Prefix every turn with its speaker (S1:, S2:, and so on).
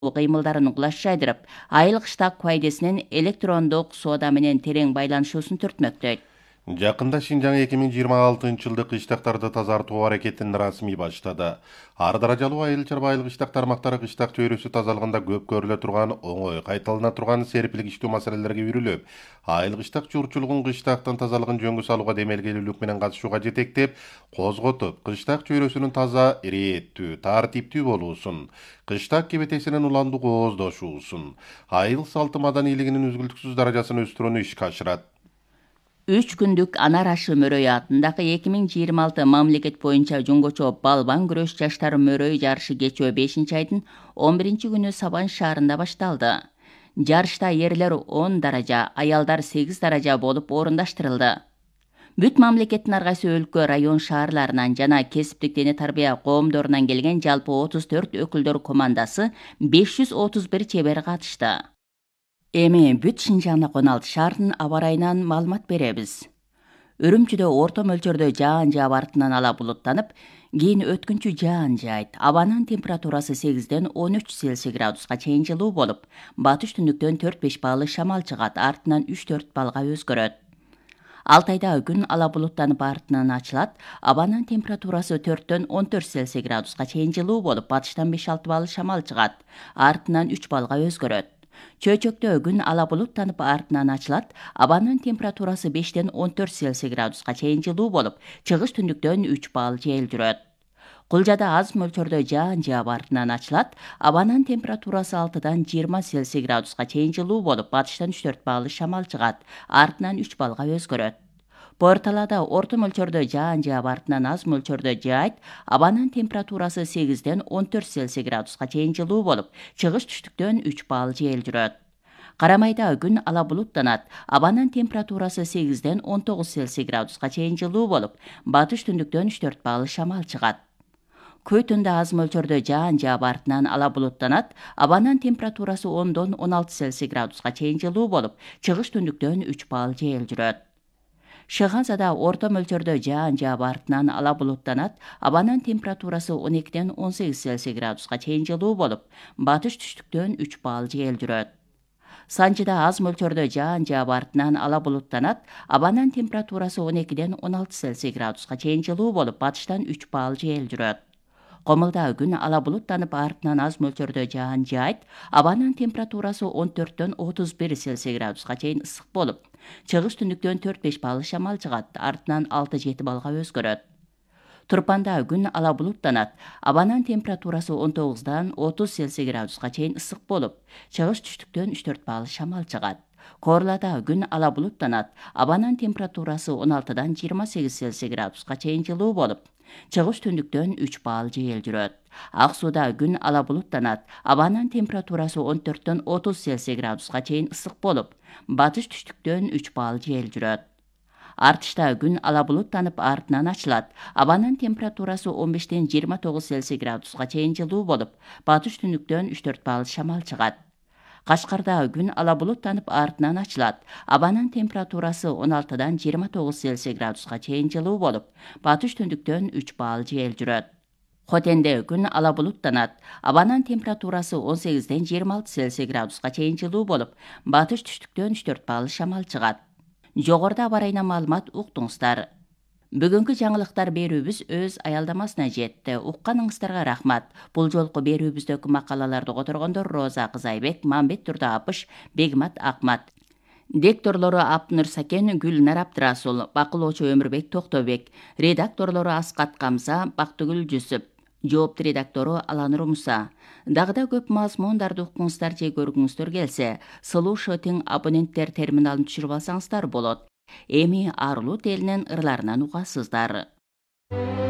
S1: кыймылдарын угулаш жайдырып, айыл кыштак пайдасынын электрондук соода менен терең байланышуусун түртмөктөйт.
S2: Жакында Шинжаң 2026-жылдык кыштактарды тазартуу аракетин расмий баштады. Ар даражалуу айыл чарбайылык кыштак тармактары кыштак чөйрөсү тазалыгында көп көрүлө турган, оңой кайталана турган серпилиштүү маселелерге үйрүлүп, айыл кыштак журчулугун кыштактын тазалыгын жөнгө салууга демелгелүүлүк менен катышууга жетектеп, козготуп, кыштак чөйрөсүнүн таза, ирээттүү, тартиптүү болуусун, кыштак кебетесинин уламдуу кооздошуусун, айыл салты маданийлигинин үзгүлтүксүз даражасын өстүрүүнү ишке ашырат.
S1: 3 күндүк Анар ашы мөрөйү атындагы 2026 мамлекет боюнча жуңгочо балбан күрөш жаштар мөрөйү жарышы кечөө 5-айдын 11-күнү Сабан шаарында башталды. Жарышта эрлер 10 даража, аялдар 8 даража болуп орундаштырылды. Бүт мамлекеттин ар кайсы өлкө, район шаарларынан жана кесиптик дене тарбия коомдорунан келген жалпы 34 өкүлдөр командасы 531 чебер катышты. Эми бүт Шинжаңда 16 шаардын аба ырайынан маалымат беребиз. Үрүмчүдө орто мөлчөрдө жаан жаап артынан ала булуттанып, кийин өткүнчү жаан жаайт. Абанын температурасы 8-ден 13 Цельсий градуска чейин жылуу болуп, батыш түндүктөн 4-5 баллы шамал чыгат, артынан 3-4 балга өзгөрөт. Алтайда күн ала булуттанып артынан ачылат. Абанын температурасы 4-төн 14 Цельсий градуска чейин жылуу болуп, батыштан 5-6 баллы шамал чыгат, артынан 3 балга өзгөрөт. Чөйчөктө күн ала булуттанып артынан ачылат. Абанын температурасы 5-тен 14 Цельсий градуска чейин жылуу болуп, чыгыш түндүктөн 3 балл жел жүрөт. Кулжада аз мөлчөрдө жаан жаап артынан ачылат. Абанын температурасы 6-дан 20 Цельсий градуска чейин жылуу болуп, батыштан 3-4 баллы шамал чыгат, артынан 3 балга өзгөрөт. Порталада орто мөлчөрдө жаан жаап артынан аз мөлчөрдө жаайт. Абанын температурасы 8-ден 14 Цельсий градуска чейин жылуу болуп, чыгыш түштүктөн 3 балл жел жүрөт. Карамайда күн ала булуттанат. Абанын температурасы 8-ден 19 Цельсий градуска чейин жылуу болуп, батыш түндүктөн 3-4 балл шамал чыгат. Көйтүндө аз мөлчөрдө жаан жаап артынан ала булуттанат. Абанын температурасы 10-дон 16 Цельсий градуска чейин жылуу болуп, чыгыш түндүктөн 3 балл жел жүрөт. Шыгансада орто мөлчөрдө жаан жаап артынан ала булуттанат. Абанын температурасы 12-ден 18 Цельсий градуска чейин жылуу болуп, батыш түштүктөн 3 балл жел жүрөт. Санжыда аз мөлчөрдө жаан жаап артынан ала булуттанат. Абанын температурасы 12-ден 16 Цельсий градуска чейин жылуу болуп, батыштан 3 балл жел жүрөт. Комулда күн ала булуттанып артынан аз мөлчөрдө жаан жаайт. Абанын температурасы 14-төн 31 Цельсий градуска чейин ысык болуп, чыгыш түндүктөн 4-5 балл шамал чыгат, артынан 6-7 балга өзгөрөт. Турпанда күн ала булуттанат. Абанын температурасы 19-дан 30 Цельсий градуска чейин ысык болуп, чыгыш түштүктөн 3-4 балл шамал чыгат. Корлада күн ала булуттанат. Абанын температурасы 16-дан 28 Цельсий градуска чейин жылуу болуп, чыгыш түндүктөн 3 балл жел жүрөт. Ак сууда күн ала булуттанат. Абанын температурасы 14-төн 30 Цельсий градуска чейин ысык болуп, батыш түштүктөн 3 балл жел жүрөт. Артышта күн ала булуттанып артынан ачылат. Абанын температурасы 15-тен 29 Цельсий градуска чейин жылуу болуп, батыш түндүктөн 3-4 балл шамал чыгат. Кашкарда күн ала булуттанып артынан ачылат. Абанын температурасы 16-дан 29 Цельсий градуска чейин жылуу болуп, батыш түндүктөн 3 балл жел жүрөт. Хотенде күн ала булуттанат. Абанын температурасы 18-ден 26 Цельсий градуска чейин жылуу болуп, батыш түштүктөн 3-4 балл шамал чыгат. Жогоруда аба ырайынан маалымат уктуңуздар. Бүгүнкү жаңылыктар берүүбүз өз аялдамасына жетти. Укканыңыздарга рахмат. Бул жолку берүүбүздөгү макалаларды которгондор Роза Кызайбек, Мамбет Турдаапыш, Бегмат Акмат. Дикторлору Апнур Сакен, Гүлнар Абдрасул, бакылоочу Өмүрбек Токтобек, редакторлору Аскат Камза, Бактыгүл Жүсүп, жоопту редактору Аланур Муса. Дагы да көп мазмундарды уккуңуздар же көргүңүздөр келсе, слушатың абоненттер терминалын түшүрүп алсаңыздар болот. Эми Арлут элинин ырларынан угасыздар.